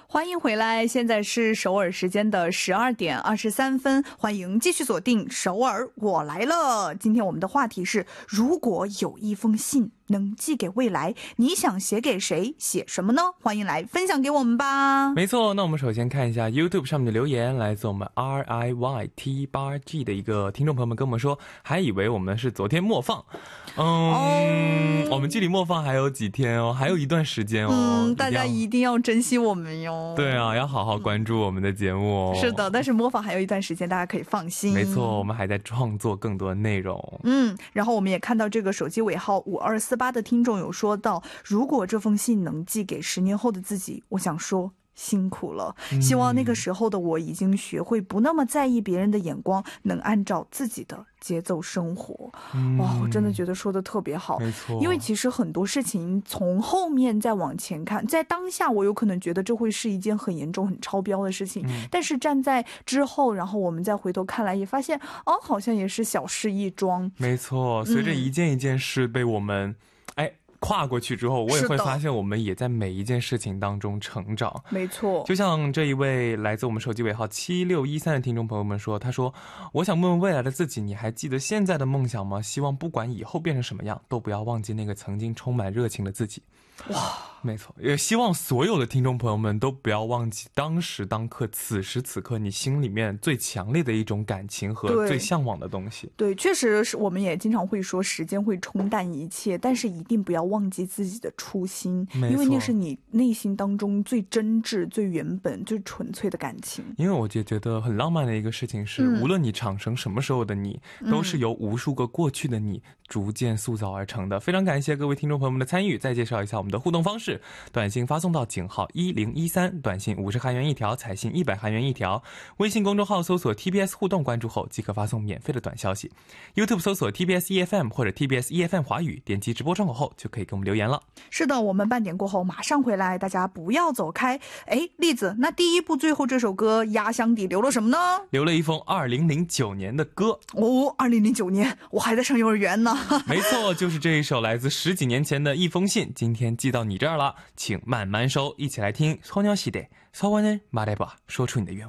欢迎回来，现在是首尔时间的12点23分，欢迎继续锁定首尔我来了。今天我们的话题是，如果有一封信能寄给未来，你想写给谁，写什么呢？欢迎来分享给我们吧。 没错，那我们首先看一下 YouTube 上面的留言，来自我们 RIYT8G 的一个听众朋友们跟我们说，还以为我们是昨天默放。我们距离默放还有几天哦，还有一段时间哦。 大家一定要珍惜我们哟。 对啊，要好好关注我们的节目哦。 是的，但是默放还有一段时间，大家可以放心。 没错，我们还在创作更多的内容。 然后我们也看到这个手机尾号5248的听众有说到，如果这封信能寄给10年后的自己，我想说辛苦了，希望那个时候的我已经学会不那么在意别人的眼光，能按照自己的节奏生活。哇，我真的觉得说的特别好。 没错， 因为其实很多事情从后面再往前看，在当下我有可能觉得这会是一件很严重很超标的事情，但是站在之后，然后我们再回头看来，也发现好像也是小事一桩。 没错，随着一件一件事被我们跨过去之后，我也会发现我们也在每一件事情当中成长。 没错， 就像这一位来自我们手机尾号7613的听众朋友们说，他说，我想问问未来的自己，你还记得现在的梦想吗？希望不管以后变成什么样，都不要忘记那个曾经充满热情的自己。哇，没错，也希望所有的听众朋友们都不要忘记当时当刻此时此刻你心里面最强烈的一种感情和最向往的东西。 对，确实是，我们也经常会说时间会冲淡一切，但是一定不要忘记自己的初心，因为那是你内心当中最真挚最原本最纯粹的感情。 因为我觉得很浪漫的一个事情是，无论你长成什么时候的你，都是由无数个过去的你逐渐塑造而成的。非常感谢各位听众朋友们的参与，再介绍一下我们的互动方式，短信发送到井号1013，短信50韩元一条，彩信100韩元一条，微信公众号搜索 TBS 互动，关注后即可发送免费的短消息。 YouTube 搜索 TBS EFM 或者 TBS EFM 华语，点击直播窗口后就可以给我们留言了。 是的，我们半点过后马上回来，大家不要走开。栗子，那第一部最后这首歌压箱底留了什么呢？ 留了一封2009年的歌。 2009年我还在上幼儿园呢。 没错，就是这一首来自10几年前的一封信，今天寄到你这儿了，请慢慢收。一起来听소녀시대 서원을 말해봐，说出你的愿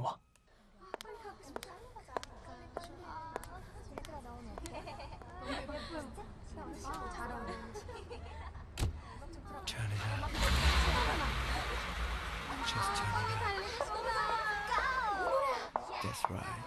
望。That's right.